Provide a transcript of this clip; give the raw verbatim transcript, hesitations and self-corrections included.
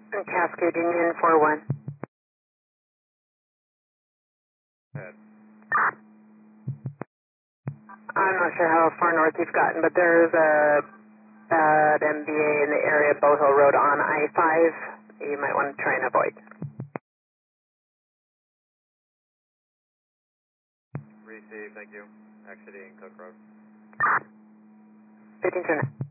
Cascade Union four one. Head. I'm not sure how far north you've gotten, but there's a bad M B A in the area, Bohill Road on I five. You might want to try and avoid. Receive, thank you. Exiting Cook Road. fifteen two.